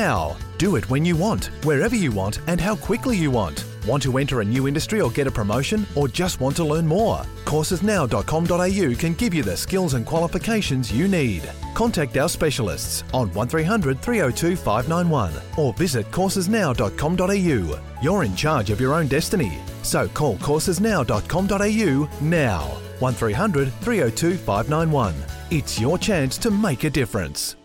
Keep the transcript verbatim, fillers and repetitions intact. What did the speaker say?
now. Do it when you want, wherever you want, and how quickly you want. Want to enter a new industry or get a promotion, or just want to learn more? courses now dot com dot a u can give you the skills and qualifications you need. Contact our specialists on one three hundred three oh two five nine one or visit courses now dot com dot a u. You're in charge of your own destiny, so call courses now dot com dot a u now. one three hundred three oh two five nine one. It's your chance to make a difference.